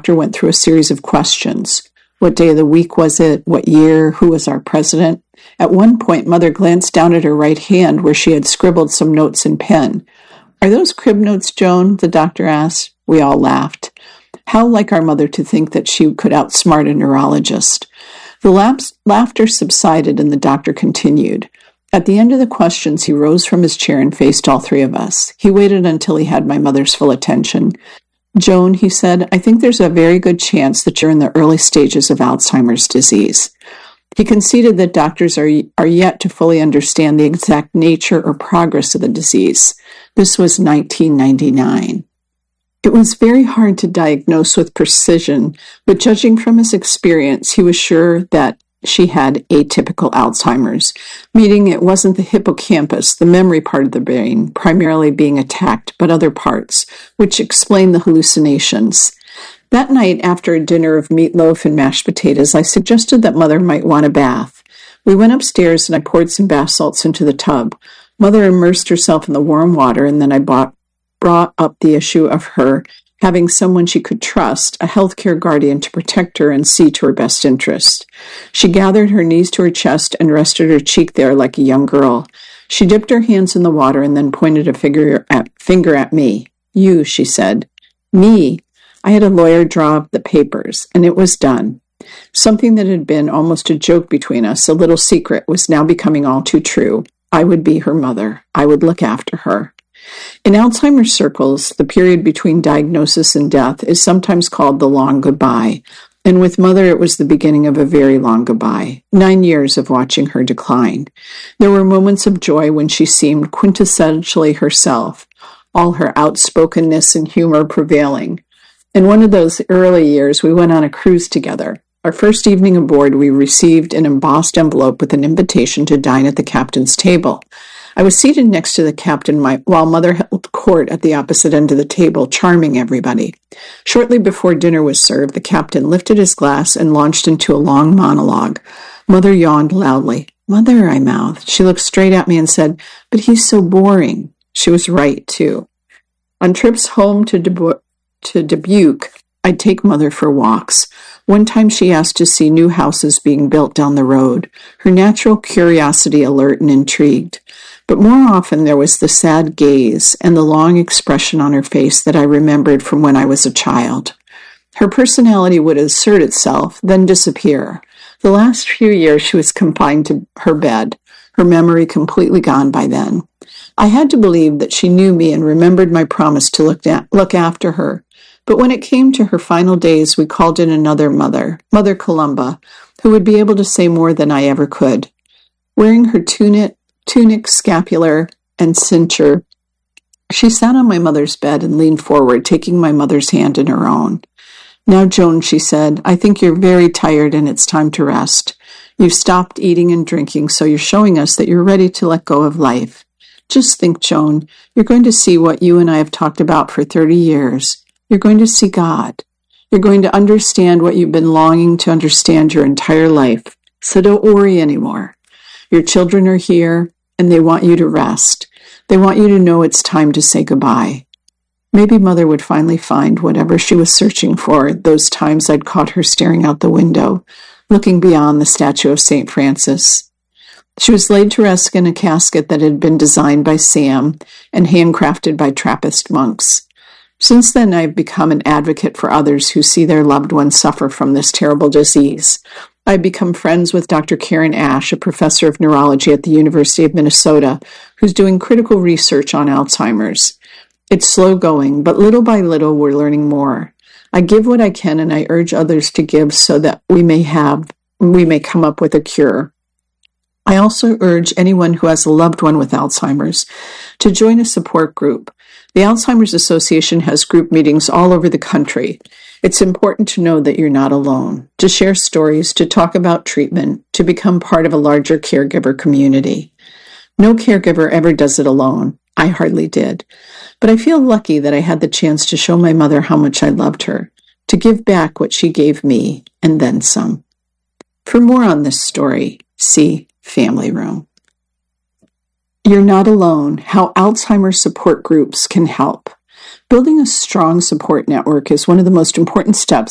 doctor went through a series of questions. What day of the week was it? What year? Who was our president? At one point, Mother glanced down at her right hand where she had scribbled some notes in pen. "Are those crib notes, Joan?" the doctor asked. We all laughed. How like our mother to think that she could outsmart a neurologist. The laughter subsided and the doctor continued. At the end of the questions, he rose from his chair and faced all three of us. He waited until he had my mother's full attention. "Joan," he said, "I think there's a very good chance that you're in the early stages of Alzheimer's disease." He conceded that doctors are yet to fully understand the exact nature or progress of the disease. This was 1999. It was very hard to diagnose with precision, but judging from his experience, he was sure that she had atypical Alzheimer's, meaning it wasn't the hippocampus, the memory part of the brain, primarily being attacked, but other parts, which explain the hallucinations. That night, after a dinner of meatloaf and mashed potatoes, I suggested that Mother might want a bath. We went upstairs and I poured some bath salts into the tub. Mother immersed herself in the warm water, and then I brought up the issue of her having someone she could trust, a healthcare guardian, to protect her and see to her best interest. She gathered her knees to her chest and rested her cheek there like a young girl. She dipped her hands in the water and then pointed a finger at me. "You," she said. "Me?" I had a lawyer draw up the papers, and it was done. Something that had been almost a joke between us, a little secret, was now becoming all too true. I would be her mother. I would look after her. In Alzheimer's circles, the period between diagnosis and death is sometimes called the long goodbye, and with Mother it was the beginning of a very long goodbye, 9 years of watching her decline. There were moments of joy when she seemed quintessentially herself, all her outspokenness and humor prevailing. In one of those early years, we went on a cruise together. Our first evening aboard, we received an embossed envelope with an invitation to dine at the captain's table. I was seated next to the captain while Mother held court at the opposite end of the table, charming everybody. Shortly before dinner was served, the captain lifted his glass and launched into a long monologue. Mother yawned loudly. "Mother," I mouthed. She looked straight at me and said, "But he's so boring." She was right, too. On trips home to Dubuque, I'd take Mother for walks. One time she asked to see new houses being built down the road, her natural curiosity alert and intrigued. But more often there was the sad gaze and the long expression on her face that I remembered from when I was a child. Her personality would assert itself, then disappear. The last few years she was confined to her bed, her memory completely gone by then. I had to believe that she knew me and remembered my promise to look after her. But when it came to her final days, we called in another mother, Mother Columba, who would be able to say more than I ever could. Wearing her tunic, scapular, and cincture, she sat on my mother's bed and leaned forward, taking my mother's hand in her own. "Now, Joan," she said, "I think you're very tired and it's time to rest. You've stopped eating and drinking, so you're showing us that you're ready to let go of life. Just think, Joan, you're going to see what you and I have talked about for 30 years. You're going to see God. You're going to understand what you've been longing to understand your entire life. So don't worry anymore. Your children are here, and they want you to rest. They want you to know it's time to say goodbye." Maybe Mother would finally find whatever she was searching for those times I'd caught her staring out the window, looking beyond the statue of St. Francis. She was laid to rest in a casket that had been designed by Sam and handcrafted by Trappist monks. Since then, I've become an advocate for others who see their loved ones suffer from this terrible disease. I've become friends with Dr. Karen Ash, a professor of neurology at the University of Minnesota, who's doing critical research on Alzheimer's. It's slow going, but little by little we're learning more. I give what I can, and I urge others to give so that we may come up with a cure. I also urge anyone who has a loved one with Alzheimer's to join a support group. The Alzheimer's Association has group meetings all over the country. It's important to know that you're not alone, to share stories, to talk about treatment, to become part of a larger caregiver community. No caregiver ever does it alone. I hardly did. But I feel lucky that I had the chance to show my mother how much I loved her, to give back what she gave me, and then some. For more on this story, see Family Room. You're not alone. How Alzheimer's support groups can help. Building a strong support network is one of the most important steps